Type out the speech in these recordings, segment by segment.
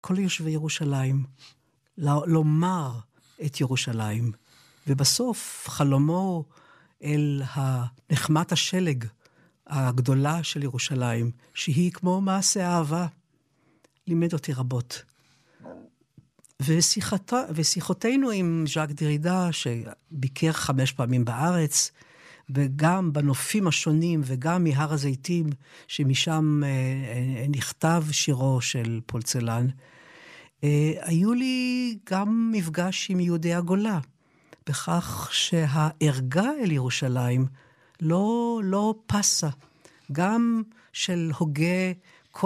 כל יושבי ירושלים, לומר את ירושלים, ובסוף חלומו אל נחמת השלג הגדולה של ירושלים, שהיא כמו מעשה אהבה, לימד אותי רבות. ושיחותינו עם ז'אק דרידה, שביקר 5 פעמים בארץ, וגם בנופים השונים, וגם מהר הזיתים, שמשם נכתב שירו של פולצלן, היו לי גם מפגש עם יהודי הגולה, בכך שהערגה אל ירושלים לא פסה, גם של הוגה כה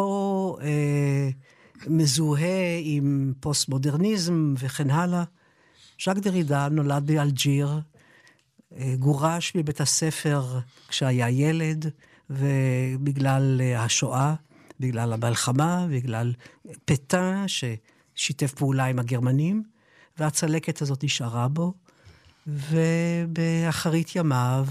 מזוהה עם פוסט-מודרניזם וכן הלאה. ז'אק דרידה נולד באלג'יר, גורש מבית הספר כשהיה ילד, ובגלל השואה, בגלל המלחמה, בגלל פטן ששיתף פעולה עם הגרמנים, והצלקת הזאת נשארה בו, ובאחרית ימיו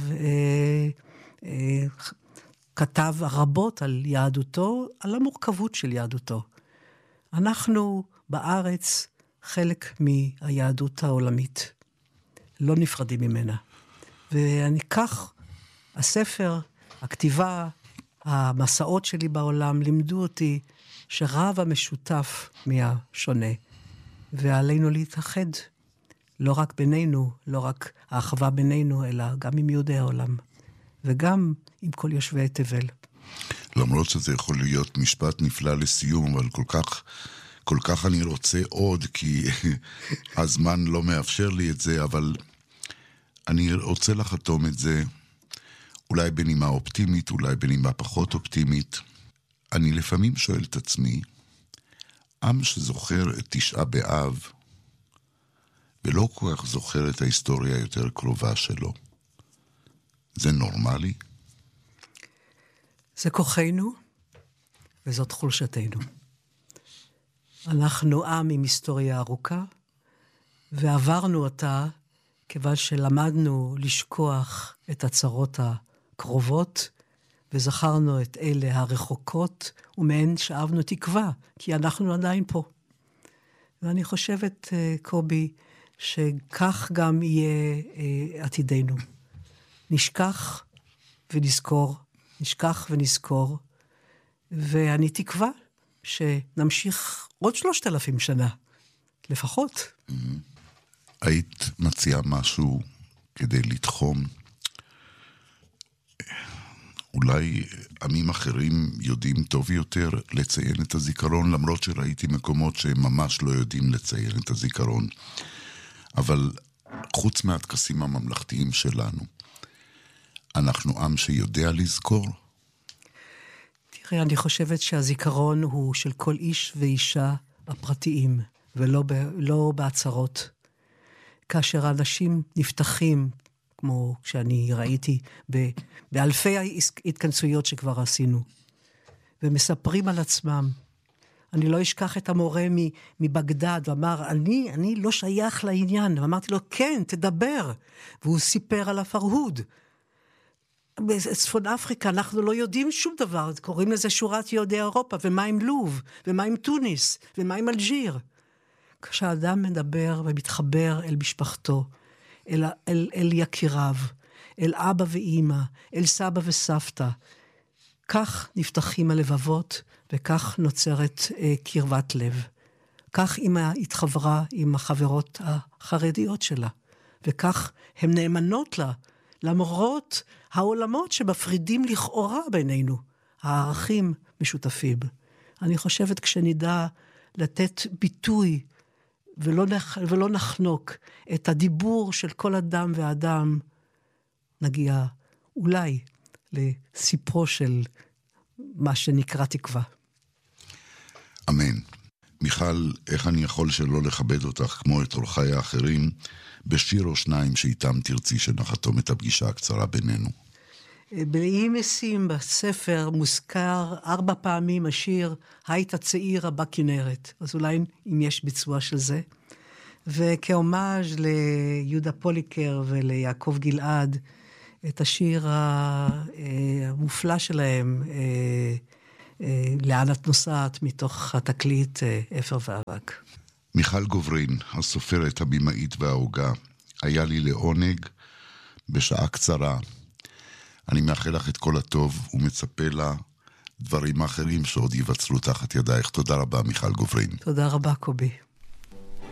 כתב רבות על יהדותו, על המורכבות של יהדותו. אנחנו בארץ חלק מהיהדות העולמית, לא נפרדים ממנה. ואני כך, הספר, הכתיבה, המסעות שלי בעולם לימדו אותי שרב המשותף מהשונה, ועלינו להתאחד, לא רק בינינו, לא רק האחווה בינינו, אלא גם עם יהודי העולם, וגם עם כל יושבי תבל. למרות שזה יכול להיות משפט נפלא לסיום, אבל כל כך אני רוצה עוד, כי הזמן לא מאפשר לי את זה, אבל אני רוצה לחתום את זה, אולי בנימה אופטימית, אולי בנימה פחות אופטימית. אני לפעמים שואל את עצמי, עם שזוכר את 9 באב, ולא כל כך זוכר את ההיסטוריה היותר קרובה שלו, זה נורמלי? זה כוחנו, וזאת חולשתנו. אנחנו עם עם היסטוריה ארוכה, ועברנו אותה כיוון שלמדנו לשכוח את הצרות הקרובות, וזכרנו את אלה הרחוקות, ומהן שאבנו תקווה, כי אנחנו עדיין פה. ואני חושבת, קובי, שכך גם יהיה עתידנו. נשכח ונזכור, נשכח ונזכור, ואני תקווה שנמשיך עוד 3,000 שנה, לפחות. היית מציעה משהו כדי לתחום? אולי עמים אחרים יודעים טוב יותר לציין את הזיכרון, למרות שראיתי מקומות שהם ממש לא יודעים לציין את הזיכרון. אבל חוץ מהטקסים הממלכתיים שלנו, אנחנו עם שיודע לזכור? תראה, אני חושבת שהזיכרון הוא של כל איש ואישה הפרטיים, ולא בהצהרות. כאשר האנשים נפתחים, כמו שאני ראיתי באלפי ההתכנסויות שכבר עשינו, ומספרים על עצמם. אני לא אשכח את המורה מבגדד, ואמר, אני לא שייך לעניין, ואמרתי לו, כן, תדבר. והוא סיפר על הפרהוד. בצפון אפריקה אנחנו לא יודעים שום דבר, קוראים לזה שורת יהודי אירופה, ומה עם לוב, ומה עם טוניס, ומה עם אלג'יר. כשאדם מדבר ומתחבר אל משפחתו, אל יקיריו, אל אבא ואמא, אל סבא וסבתא, כך נפתחים הלבבות, וכך נוצרת קרבת לב. כך אמא התחברה עם החברות החרדיות שלה, וכך הן נאמנות לה, למרות העולמות שמפרידים לכאורה בינינו, הערכים משותפים. אני חושבת כשנדע לתת ביטוי, ולא נחנוק את הדיבור של כל אדם ואדם, נגיע אולי לסיפרו של מה שנקרא תקווה. אמן. מיכל, איך אני יכול שלא לכבד אותך כמו את אורחיי האחרים, בשיר או שניים שאיתם תרצי שנחתום את הפגישה הקצרה בינינו? באי משים בספר מוזכר 4 פעמים השיר היית צעיר הבא כנרת, אז אולי אם יש ביצוע של זה. וכאומאז' ליהודה פוליקר וליעקב גלעד, את השיר המופלא שלהם, לאן את נוסעת מתוך התקליט אפר ואבק. מיכל גוברין, הסופרת, הבימאית וההוגה, היה לי לעונג בשעה קצרה. אני מאחל לך את כל הטוב ומצפה לה דברים אחרים שעוד ייווצרו תחת ידייך. תודה רבה, מיכל גוברין. תודה רבה, קובי.